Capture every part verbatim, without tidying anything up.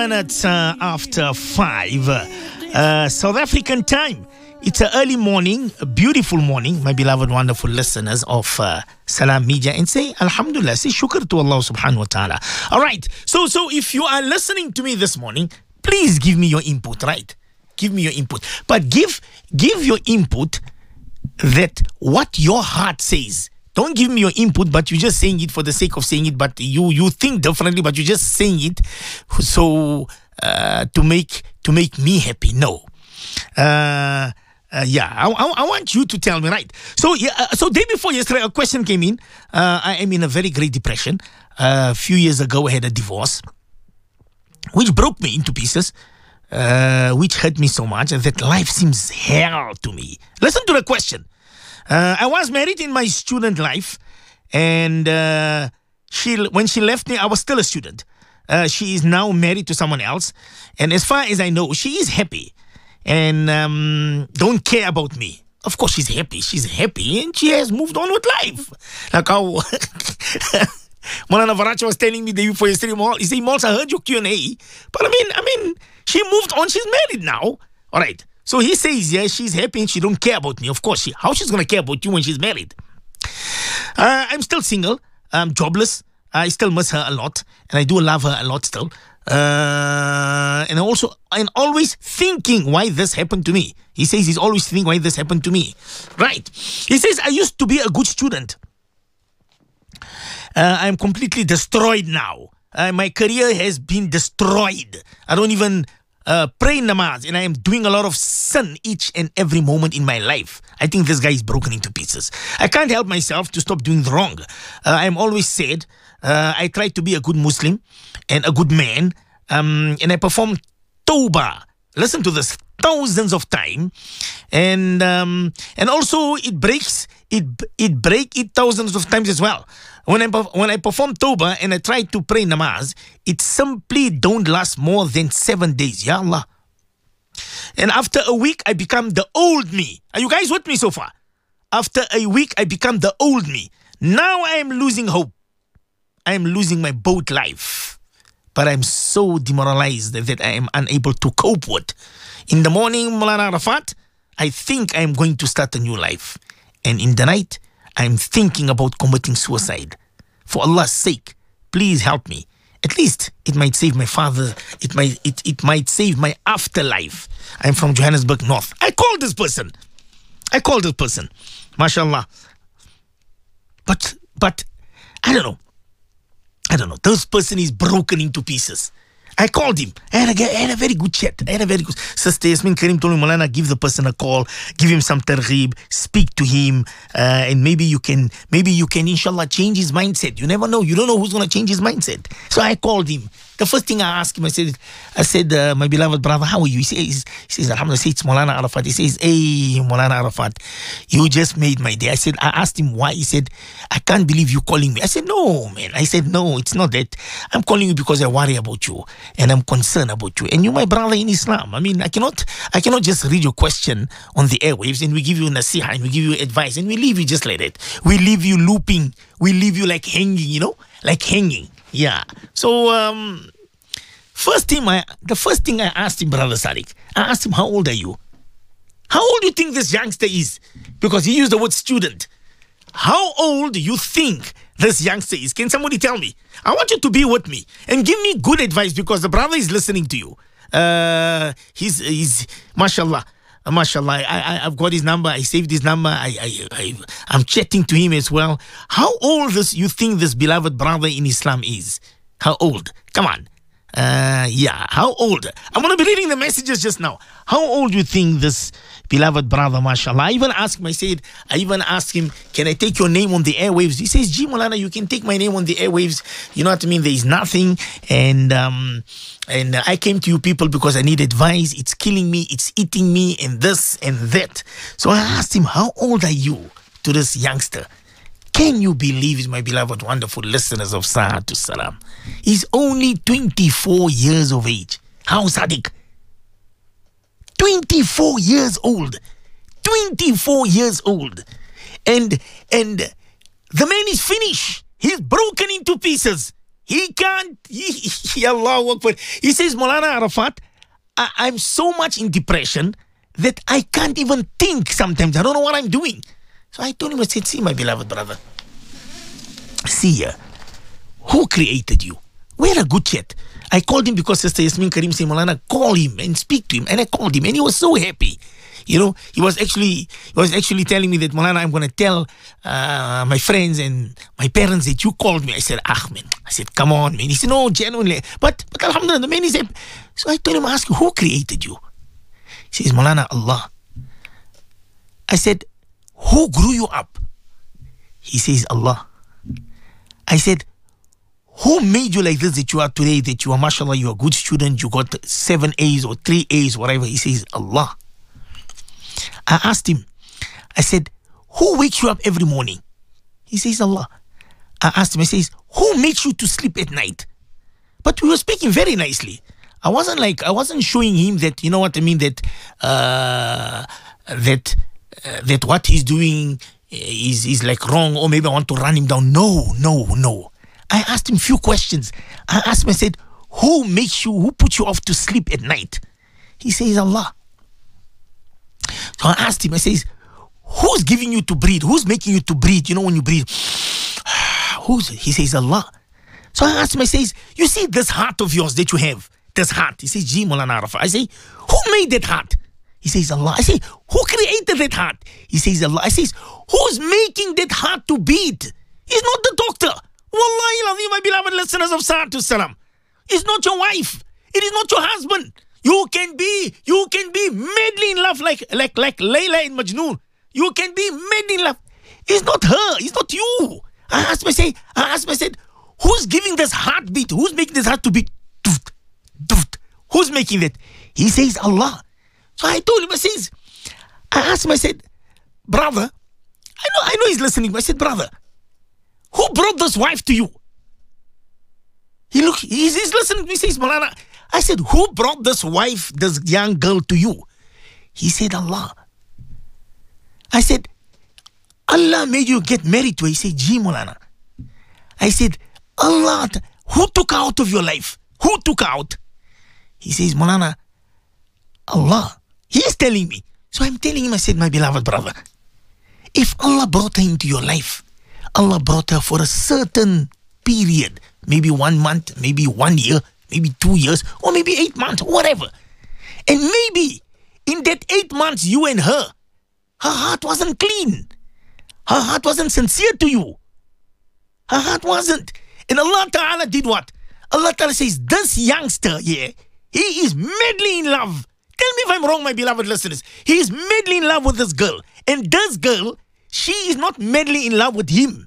minutes uh, after five, uh, South African time. It's an early morning, a beautiful morning, my beloved, wonderful listeners of uh, Salam Media, and say Alhamdulillah, say shukr to Allah subhanahu wa ta'ala. All right, so so if you are listening to me this morning, please give me your input, right? Give me your input. But give give your input that what your heart says. Don't give me your input, but you're just saying it for the sake of saying it, but you you think differently, but you're just saying it so uh, to make to make me happy. No. Uh, uh, yeah, I, I, I want you to tell me, right? So, yeah, uh, so day before yesterday, a question came in. Uh, I am in a very great depression. Uh, a few years ago, I had a divorce, which broke me into pieces, uh, which hurt me so much that life seems hell to me. Listen to the question. Uh, I was married in my student life, and uh, she, when she left me, I was still a student. Uh, she is now married to someone else, and as far as I know, she is happy and um, don't care about me. Of course, she's happy. She's happy, and she has moved on with life. Like how Malana Varacha was telling me the day before yesterday, he said, Mols, I heard your Q and A, but I mean, I mean, she moved on. She's married now. All right. So he says, yeah, she's happy and she don't care about me. Of course, she, how she's going to care about you when she's married? Uh, I'm still single. I'm jobless. I still miss her a lot. And I do love her a lot still. Uh, and also, I'm always thinking why this happened to me. He says he's always thinking why this happened to me. Right. He says, I used to be a good student. Uh, I'm completely destroyed now. Uh, my career has been destroyed. I don't even... Uh, pray namaz, and I am doing a lot of sin each and every moment in my life. I think this guy is broken into pieces. I can't help myself to stop doing wrong. Uh, I'm always sad. Uh, I try to be a good Muslim and a good man, um, and I perform tawbah. Listen to this, thousands of times, and um, and also it breaks it it break it thousands of times as well. When I when I perform tawbah and I try to pray namaz, it simply don't last more than seven days. Ya Allah. And after a week, I become the old me. Are you guys with me so far? After a week, I become the old me. Now I am losing hope. I am losing my boat life. But I'm so demoralized that I am unable to cope with. In the morning, Maulana Arafat, I think I am going to start a new life. And in the night, I'm thinking about committing suicide. For Allah's sake, please help me. At least it might save my father. It might it, it might save my afterlife. I'm from Johannesburg North. I called this person. I called this person. MashaAllah. But, but, I don't know. I don't know. This person is broken into pieces. I called him. I had, a, I had a very good chat. I had a very good... Sister Yasmin Karim told me, Maulana, give the person a call. Give him some targheeb. Speak to him. Uh, and maybe you can, maybe you can, inshallah, change his mindset. You never know. You don't know who's going to change his mindset. So I called him. The first thing I asked him, I said, I said, uh, my beloved brother, how are you? He says, he says, Alhamdulillah, say it's Maulana Arafat. He says, hey, Maulana Arafat, you just made my day. I said, I asked him why. He said, I can't believe you calling me. I said, no, man. I said, no, it's not that. I'm calling you because I worry about you and I'm concerned about you. And you're my brother in Islam. I mean, I cannot, I cannot just read your question on the airwaves and we give you nasiha and we give you advice and we leave you just like that. We leave you looping. We leave you like hanging, you know, like hanging. Yeah. So, um, first thing I, the first thing I asked him, Brother Sadiq, I asked him, how old are you? How old do you think this youngster is? Because he used the word student. How old do you think this youngster is? Can somebody tell me? I want you to be with me and give me good advice because the brother is listening to you. Uh, he's, he's, mashallah. Uh, mashallah, I, I, I've got his number. I saved his number. I, I, I, I'm chatting to him as well. How old this you think this beloved brother in Islam is? How old? Come on. Uh, yeah. How old? I'm going to be reading the messages just now. How old do you think this beloved brother, mashallah? I even asked him, I said, I even asked him, can I take your name on the airwaves? He says, Gee, Maulana, you can take my name on the airwaves. You know what I mean? There is nothing. And, um, and uh, I came to you people because I need advice. It's killing me. It's eating me and this and that. So I asked him, how old are you to this youngster? Can you believe, my beloved, wonderful listeners of Sahatu Salam? He's only twenty-four years of age. How, Sadiq? twenty-four years old. twenty-four years old. And, and the man is finished. He's broken into pieces. He can't. He, he, Allah Akbar. He says, Maulana Arafat, I, I'm so much in depression that I can't even think sometimes. I don't know what I'm doing. So I told him, I said, see, my beloved brother, see here, who created you? We had a good chat. I called him because Sister Yasmin Karim said, Maulana, call him and speak to him. And I called him and he was so happy. You know, he was actually he was actually telling me that, Maulana, I'm going to tell uh, my friends and my parents that you called me. I said, ah, man. I said, come on, man. He said, no, genuinely. But, but Alhamdulillah, the man is happy. So I told him, ask you, who created you? He says, Maulana, Allah. I said, who grew you up? He says, Allah. I said, who made you like this that you are today, that you are, mashallah, you are a good student, you got seven A's or three A's, whatever. He says, Allah. I asked him, I said, who wakes you up every morning? He says, Allah. I asked him, I says, who makes you to sleep at night? But we were speaking very nicely. I wasn't like, I wasn't showing him that, you know what I mean, that, uh, that, uh, that what he's doing is, is like wrong, or maybe I want to run him down. No, no, no. I asked him a few questions. I asked him, I said, who makes you, who puts you off to sleep at night? He says, Allah. So I asked him, I says, who's giving you to breathe? Who's making you to breathe? You know, when you breathe, who's it? He says, Allah. So I asked him, I says, you see this heart of yours that you have, this heart. He says, Gee, Maulana Arafat. I say, who made that heart? He says, Allah. I say, who created that heart? He says, Allah. I says, who's making that heart to beat? He's not the doctor. Wallahi, my beloved listeners of Salatu Salam. It's not your wife. It is not your husband. You can be, you can be madly in love like, like, like Layla in Majnoon. You can be madly in love. It's not her. It's not you. I asked myself, I asked myself, who's giving this heartbeat? Who's making this heart to beat? Who's making that? He says, Allah. So I told him, I says, I asked him, I said, brother, I know, I know he's listening. I said, brother, who brought this wife to you? He look, he's, he's listening. He says, Maulana. I said, who brought this wife, this young girl to you? He said, Allah. I said, Allah made you get married to her. He said, Gee, Maulana. I said, Allah, who took her out of your life? Who took her out? He says, Maulana, Allah. He is telling me. So I'm telling him, I said, my beloved brother, if Allah brought her into your life, Allah brought her for a certain period, maybe one month, maybe one year, maybe two years, or maybe eight months, whatever. And maybe in that eight months, you and her, her heart wasn't clean. Her heart wasn't sincere to you. Her heart wasn't. And Allah Ta'ala did what? Allah Ta'ala says, this youngster here, he is madly in love. Tell me if I'm wrong, my beloved listeners. He is madly in love with this girl. And this girl, she is not madly in love with him.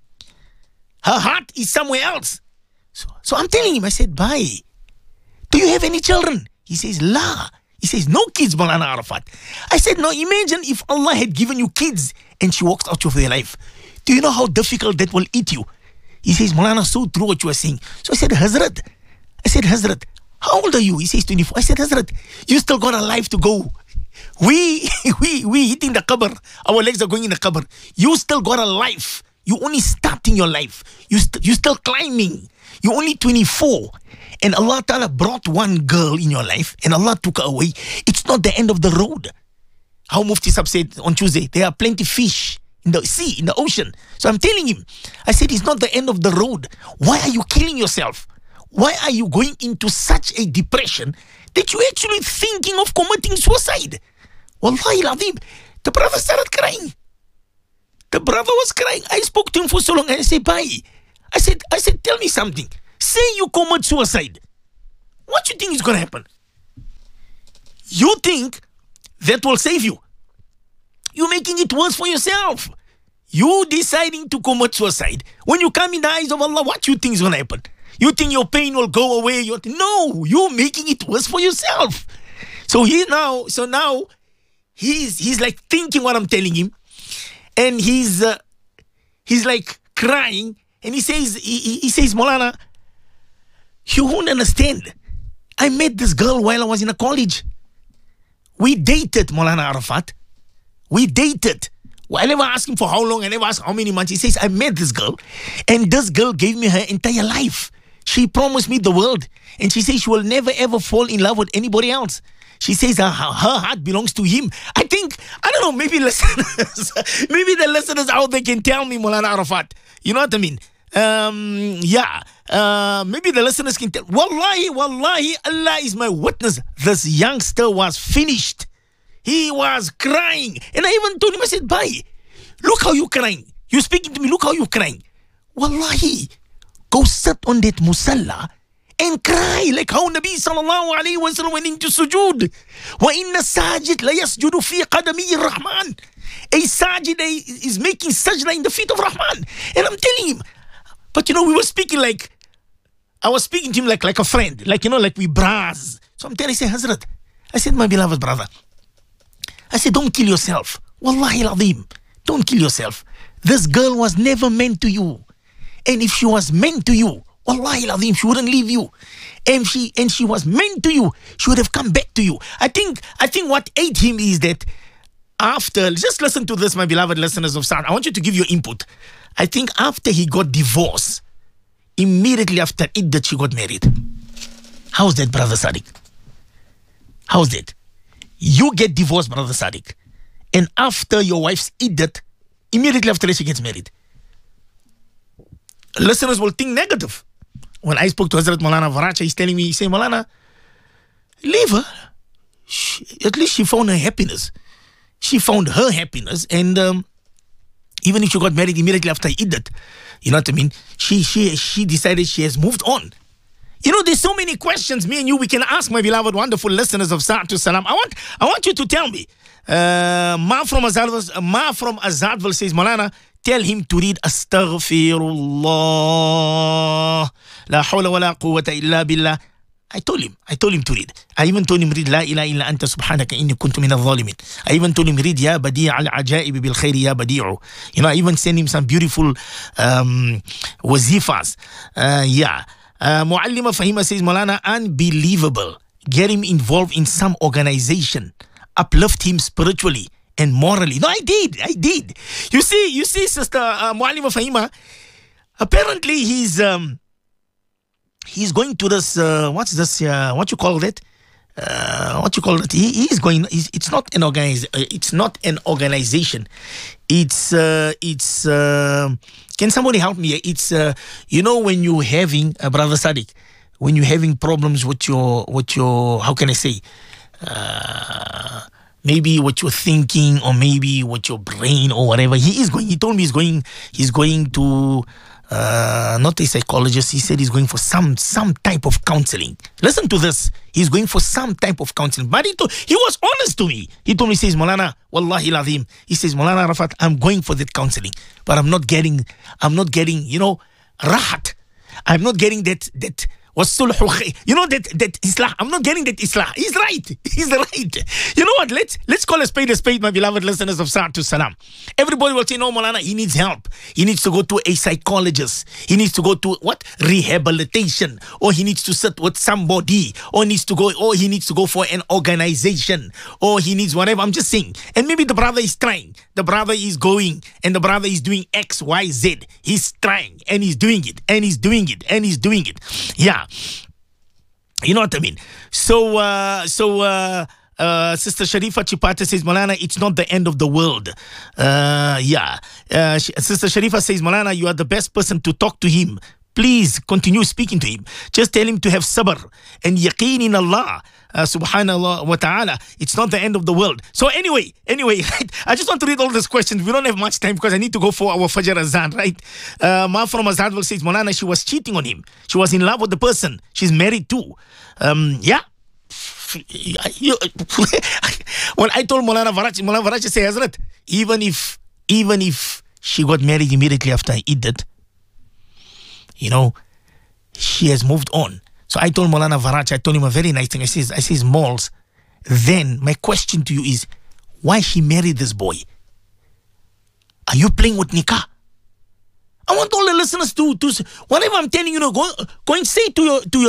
Her heart is somewhere else. So, so I'm telling him, I said, bye. Do you have any children? He says, La. He says, no kids, Maulana Arafat. I said, no, imagine if Allah had given you kids and she walks out of your life. Do you know how difficult that will eat you? He says, Maulana, so true what you are saying. So I said, Hazrat. I said, Hazrat, how old are you? He says, twenty-four. I said, Hazrat, you still got a life to go. We, we, we hitting the qabr. Our legs are going in the qabr. You still got a life. You only starting your life. You st you still climbing. You're only twenty-four. And Allah Ta'ala brought one girl in your life and Allah took her away. It's not the end of the road. How Mufti Sahib said on Tuesday, there are plenty of fish in the sea, in the ocean. So I'm telling him, I said, it's not the end of the road. Why are you killing yourself? Why are you going into such a depression that you're actually thinking of committing suicide? Wallahi al-Azim, the brother started crying. The brother was crying. I spoke to him for so long and I said, bye. I said, I said, tell me something. Say you commit suicide. What do you think is going to happen? You think that will save you. You're making it worse for yourself. You deciding to commit suicide. When you come in the eyes of Allah, what do you think is going to happen? You think your pain will go away? You no, you're making it worse for yourself. So he now, so now he's he's like thinking what I'm telling him, and he's uh, he's like crying, and he says he, he says, Maulana, you won't understand. I met this girl while I was in a college. We dated, Maulana Arafat. We dated. Well, I never asked him for how long. I never asked how many months. He says, I met this girl, and this girl gave me her entire life. She promised me the world. And she says she will never ever fall in love with anybody else. She says her, her heart belongs to him. I think, I don't know, maybe listeners, maybe the listeners out there can tell me, Maulana Arafat. You know what I mean? Um, yeah. Uh, maybe the listeners can tell. Wallahi, wallahi, Allah is my witness. This youngster was finished. He was crying. And I even told him, I said, bye. Look how you're crying. You're speaking to me. Look how you're crying. Wallahi, go sit on that musalla and cry like how Nabi sallallahu alayhi wa sallam went into sujood. Wa inna sajid la yasjudu fi qadami rahman. A sajid is making sajda in the feet of Rahman. And I'm telling him. But you know, we were speaking like, I was speaking to him like, like a friend. Like, you know, like we bras. So I'm telling him, I said, Hazrat, I said, my beloved brother, I said, don't kill yourself. Wallahi al-azim. Don't kill yourself. This girl was never meant to you. And if she was meant to you, wallahi al-azim, she wouldn't leave you. And she and she was meant to you, she would have come back to you. I think I think what ate him is that after, just listen to this, my beloved listeners of Sound. I want you to give your input. I think after he got divorced, immediately after it that she got married. How's that, Brother Sadiq? How's that? You get divorced, Brother Sadiq. And after your wife's iddat, immediately after that she gets married. Listeners will think negative. When I spoke to Hazrat Maulana Varacha, he's telling me, he said, Maulana, leave her. She, at least she found her happiness. She found her happiness. And um, even if she got married immediately after iddat, you know what I mean? She, she, she decided she has moved on. You know, there's so many questions, me and you, we can ask, my beloved, wonderful listeners of Sa'atu Salam. I want, I want you to tell me. Uh, Ma from Azadville, Ma from Azadville says, Maulana, tell him to read Astaghfirullah. La hawla wa la quwwata illa billah. I told him, I told him to read. I even told him read La ilaha illa anta subhanaka inni kuntu min al-zalimin. I even told him read Ya Badi' al-ajaib bil khairi ya Badi'u. You know, I even sent him some beautiful um, wazifas. Uh, yeah. Uh, Muallima Fahima says, Maulana, unbelievable. Get him involved in some organization. Uplift him spiritually and morally. No, I did. I did. You see, you see, Sister uh, Muallima Fahima, apparently he's um, he's going to this, uh, what's this, uh, what you call that? Uh, what you call it? He, he's going, he's, it's not an organiz, uh, it's not an organization. It's, uh, it's, uh, can somebody help me? It's, uh, you know, when you're having, uh, Brother Sadiq, when you're having problems with your, with your, how can I say, uh, maybe what you're thinking, or maybe what your brain or whatever. He is going, he told me he's going, he's going to, uh, not a psychologist. He said he's going for some, some type of counseling. Listen to this. He's going for some type of counseling. But he, told, he was honest to me. He told me, he says, Maulana, Wallahi Lazim. He says, Maulana Arafat, I'm going for that counseling, but I'm not getting, I'm not getting, you know, rahat. I'm not getting that, that, you know that that Islah. I'm not getting that Islah. He's right. He's right. You know what? Let's let's call a spade a spade, my beloved listeners of Sa'atu Salam. Everybody will say, no, Maulana, he needs help. He needs to go to a psychologist. He needs to go to what? Rehabilitation. Or he needs to sit with somebody. Or needs to go, or he needs to go for an organization. Or he needs whatever. I'm just saying. And maybe the brother is trying. The brother is going and the brother is doing X, Y, Z. He's trying and he's doing it and he's doing it and he's doing it. Yeah. You know what I mean? So, uh, so, uh, uh, Sister Sharifa Chipata says, Maulana, it's not the end of the world. Uh, yeah. Uh, Sister Sharifa says, Maulana, you are the best person to talk to him. Please continue speaking to him. Just tell him to have sabr and yaqeen in Allah. Uh, subhanallah wa ta'ala. It's not the end of the world. So anyway, anyway, right? I just want to read all these questions. We don't have much time because I need to go for our Fajr Azan, right? Uh, Ma from Azadville says, Maulana, she was cheating on him. She was in love with the person. She's married too. Um, yeah. When I told Maulana Varachi, Maulana Varachi said, Hazrat, even if, even if she got married immediately after I did that, you know, she has moved on. So I told Maulana Varachi, I told him a very nice thing. I says, I says, Malls, then my question to you is, why she married this boy? Are you playing with nikah? I want all the listeners to, to whatever I'm telling you, know, go, go and say to your, to your